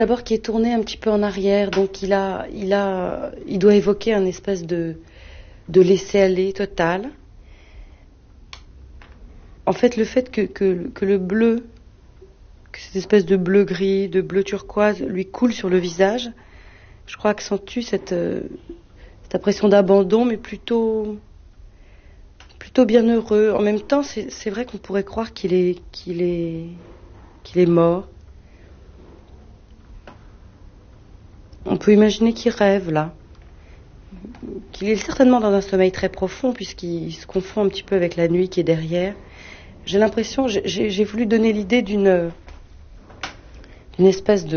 D'abord qui est tourné un petit peu en arrière, donc il doit évoquer un espèce de laisser-aller total. En fait, le fait que le bleu, que cette espèce de bleu-gris, de bleu turquoise, lui coule sur le visage, je crois accentue cette impression d'abandon, mais plutôt bien heureux. En même temps, c'est vrai qu'on pourrait croire qu'il est mort. On peut imaginer qu'il rêve là, qu'il est certainement dans un sommeil très profond puisqu'il se confond un petit peu avec la nuit qui est derrière. J'ai l'impression, j'ai voulu donner l'idée d'une espèce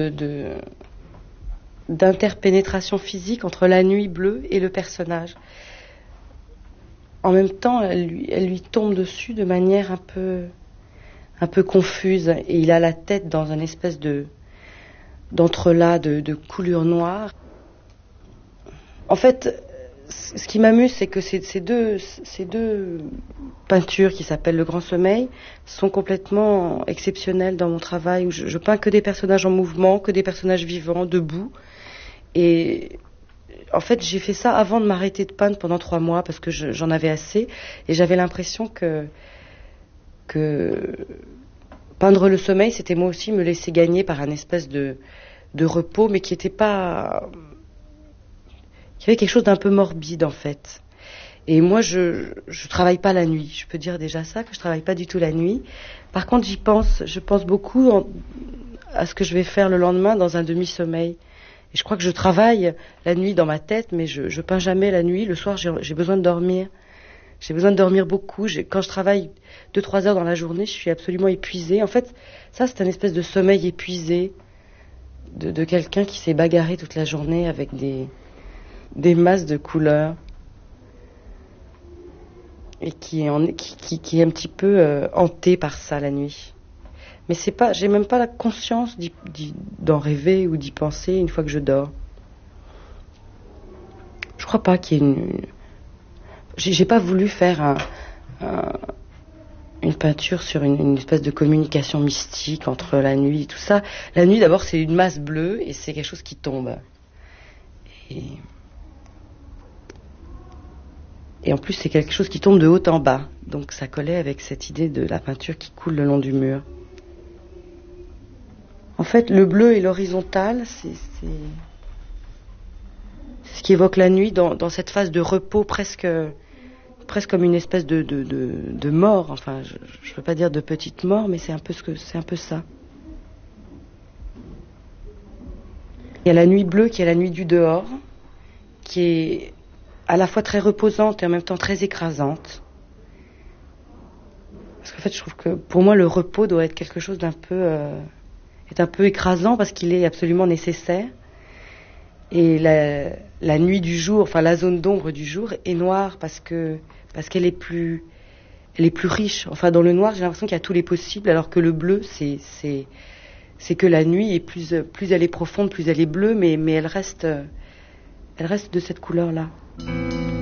d'interpénétration physique entre la nuit bleue et le personnage. En même temps, elle lui tombe dessus de manière un peu confuse et il a la tête dans une espèce d'entrelacs de coulures noires. En fait, ce qui m'amuse, c'est que ces deux peintures qui s'appellent Le Grand Sommeil sont complètement exceptionnelles dans mon travail, où je peins que des personnages en mouvement, que des personnages vivants, debout. Et en fait, j'ai fait ça avant de m'arrêter de peindre pendant 3 mois, parce que j'en avais assez, et j'avais l'impression que peindre le sommeil, c'était moi aussi me laisser gagner par un espèce de repos, mais qui était pas... Il y avait quelque chose d'un peu morbide, en fait. Et moi, je travaille pas la nuit. Je peux dire déjà ça, que je travaille pas du tout la nuit. Par contre, je pense beaucoup à ce que je vais faire le lendemain dans un demi-sommeil. Et je crois que je travaille la nuit dans ma tête, mais je peins jamais la nuit. Le soir, j'ai besoin de dormir. J'ai besoin de dormir beaucoup. Quand je travaille 2-3 heures dans la journée, je suis absolument épuisée. En fait, ça, c'est un espèce de sommeil épuisé de quelqu'un qui s'est bagarré toute la journée avec des masses de couleurs et qui est un petit peu hanté par ça la nuit. Mais j'ai même pas la conscience d'en rêver ou d'y penser une fois que je dors. Je crois pas qu'il y ait j'ai pas voulu faire une peinture sur une espèce de communication mystique entre la nuit et tout ça. La nuit, d'abord, c'est une masse bleue et c'est quelque chose qui tombe. Et en plus, c'est quelque chose qui tombe de haut en bas. Donc ça collait avec cette idée de la peinture qui coule le long du mur. En fait, le bleu et l'horizontale, c'est ce qui évoque la nuit dans cette phase de repos presque comme une espèce de mort. Enfin, je ne veux pas dire de petite mort, mais c'est un peu ça. Il y a la nuit bleue qui est la nuit du dehors, qui est à la fois très reposante et en même temps très écrasante. Parce qu'en fait, je trouve que pour moi, le repos doit être quelque chose est un peu écrasant parce qu'il est absolument nécessaire. Et la nuit du jour, enfin la zone d'ombre du jour est noire parce qu'elle est plus riche. Enfin, dans le noir, j'ai l'impression qu'il y a tous les possibles, alors que le bleu, c'est que la nuit, et plus elle est profonde, plus elle est bleue, mais elle reste de cette couleur-là.